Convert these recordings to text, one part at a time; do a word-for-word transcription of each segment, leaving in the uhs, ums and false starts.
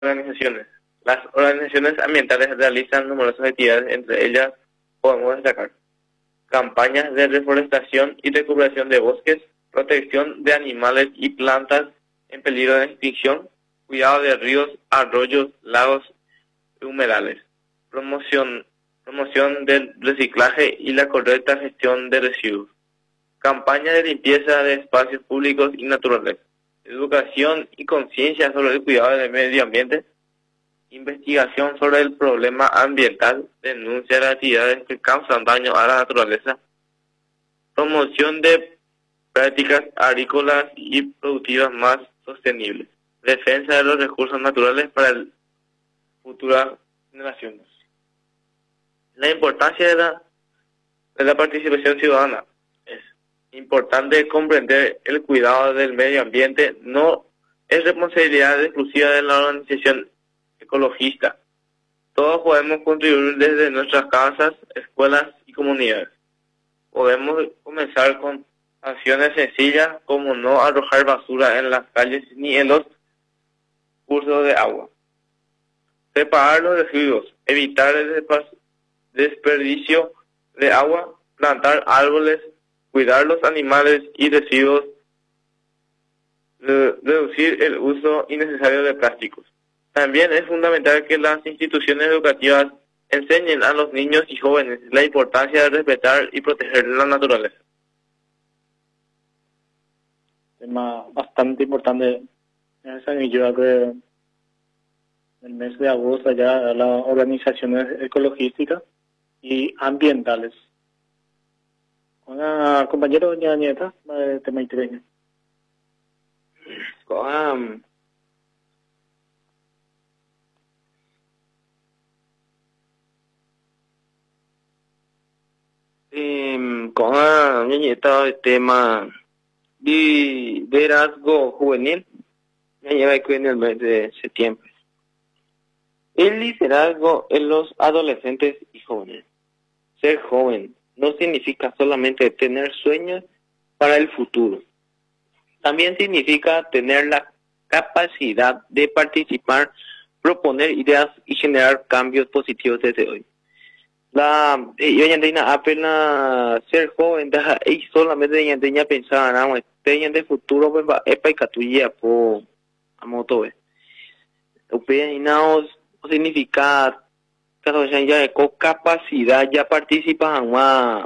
organizaciones. Las organizaciones ambientales realizan numerosas actividades, entre ellas podemos destacar campañas de reforestación y recuperación de bosques, protección de animales y plantas en peligro de extinción, cuidado de ríos, arroyos, lagos y humedales, promoción, promoción del reciclaje y la correcta gestión de residuos, campaña de limpieza de espacios públicos y naturales, educación y conciencia sobre el cuidado del medio ambiente, investigación sobre el problema ambiental, denuncia de actividades que causan daño a la naturaleza, promoción de prácticas agrícolas y productivas más sostenibles, defensa de los recursos naturales para las futuras generaciones. La importancia de la, de la participación ciudadana. Es importante comprender el cuidado del medio ambiente, no es responsabilidad exclusiva de la organización ecologista. Todos podemos contribuir desde nuestras casas, escuelas y comunidades. Podemos comenzar con acciones sencillas como no arrojar basura en las calles ni en los cursos de agua. Separar los residuos, evitar el desperdicio de agua, plantar árboles, cuidar los animales y residuos, reducir el uso innecesario de plásticos. También es fundamental que las instituciones educativas enseñen a los niños y jóvenes la importancia de respetar y proteger la naturaleza. Tema bastante importante en esa ayuda que el mes de agosto ya las organizaciones ecologísticas y ambientales. Una compañero doña Nieta, de tema itreño. Con Eh, con la niñeta el tema de liderazgo juvenil, ya lleva en el mes de septiembre. El liderazgo en los adolescentes y jóvenes. Ser joven no significa solamente tener sueños para el futuro. También significa tener la capacidad de participar, proponer ideas y generar cambios positivos desde hoy. La yo ya tenía apenas ser joven deja y solamente ya tenía pensar no este de futuro pues va es para catuya po a moto es upe no significa caso ya con capacidad ya participa más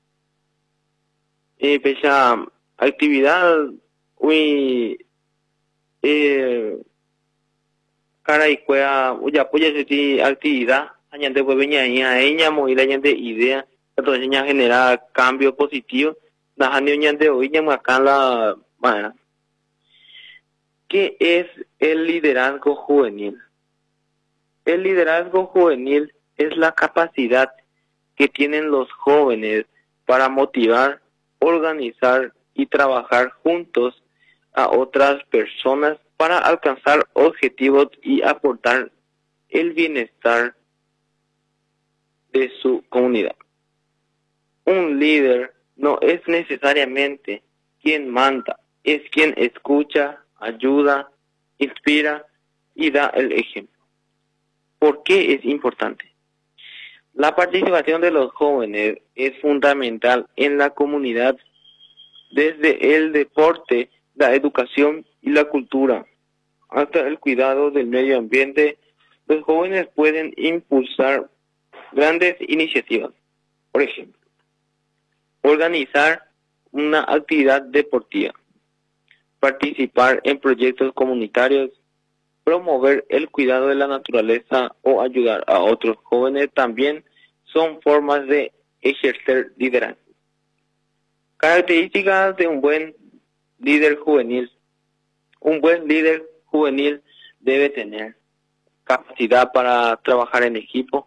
eh pesa actividad uy eh cara y cuea ya pues esa actividad añade pues veña ella muy la de idea entonces ya genera cambio positivo la gente de hoy ya acá la bueno, ¿qué es el liderazgo juvenil? El liderazgo juvenil es la capacidad que tienen los jóvenes para motivar, organizar y trabajar juntos a otras personas para alcanzar objetivos y aportar el bienestar de su comunidad. Un líder no es necesariamente quien manda, es quien escucha, ayuda, inspira y da el ejemplo. ¿Por qué es importante? La participación de los jóvenes es fundamental en la comunidad, desde el deporte, la educación y la cultura, hasta el cuidado del medio ambiente. Los jóvenes pueden impulsar grandes iniciativas. Por ejemplo, organizar una actividad deportiva, participar en proyectos comunitarios, promover el cuidado de la naturaleza o ayudar a otros jóvenes también son formas de ejercer liderazgo. Características de un buen líder juvenil. Un buen líder juvenil debe tener capacidad para trabajar en equipo,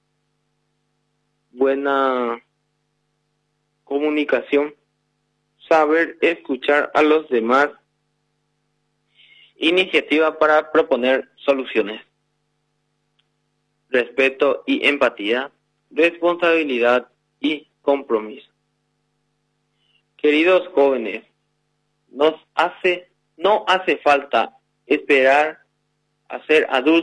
buena comunicación, saber escuchar a los demás, iniciativa para proponer soluciones, respeto y empatía, responsabilidad y compromiso. Queridos jóvenes, nos hace, no hace falta esperar a ser adultos